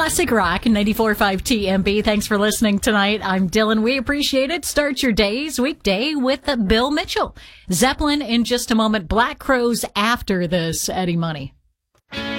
Classic Rock 94.5 TMB. Thanks for listening tonight. I'm Dylan. We appreciate it. Start your days weekday with Bill Mitchell. Zeppelin in just a moment. Black Crowes after this, Eddie Money.